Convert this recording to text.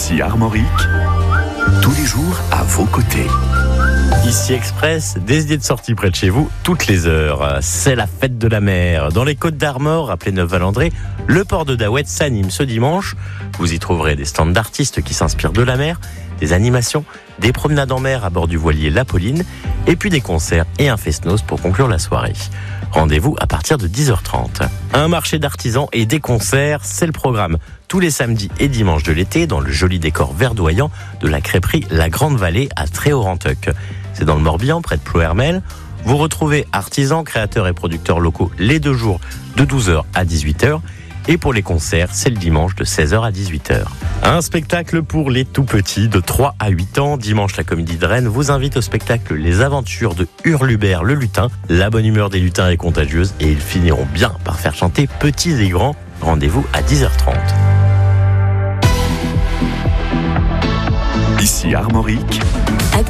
Ici Armorique, tous les jours à vos côtés. Ici Express, des idées de sortie près de chez vous, toutes les heures. C'est la fête de la mer. Dans les Côtes d'Armor, appelé Neuf-Valandré, le port de Daouette s'anime ce dimanche. Vous y trouverez des stands d'artistes qui s'inspirent de la mer, des animations, des promenades en mer à bord du voilier La Pauline, et puis des concerts et un fest-noz pour conclure la soirée. Rendez-vous à partir de 10h30. Un marché d'artisans et des concerts, c'est le programme. Tous les samedis et dimanches de l'été, dans le joli décor verdoyant de la crêperie La Grande Vallée à Tréoranteuc. C'est dans le Morbihan, près de Ploërmel. Vous retrouvez artisans, créateurs et producteurs locaux les 2 jours de 12h à 18h. Et pour les concerts, c'est le dimanche de 16h à 18h. Un spectacle pour les tout petits de 3 à 8 ans. Dimanche, la Comédie de Rennes vous invite au spectacle Les Aventures de Hurlubert le lutin. La bonne humeur des lutins est contagieuse et ils finiront bien par faire chanter petits et grands. Rendez-vous à 10h30. Ici Armorique,